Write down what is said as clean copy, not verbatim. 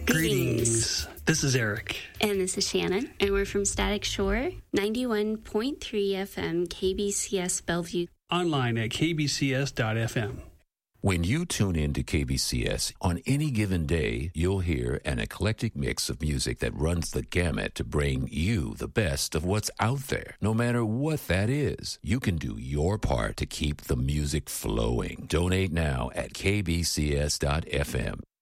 Greetings. This is Eric. And this is Shannon. And we're from Static Shore, 91.3 FM, KBCS Bellevue. Online at kbcs.fm. When you tune in to KBCS, on any given day, you'll hear an eclectic mix of music that runs the gamut to bring you the best of what's out there. No matter what that is, you can do your part to keep the music flowing. Donate now at kbcs.fm.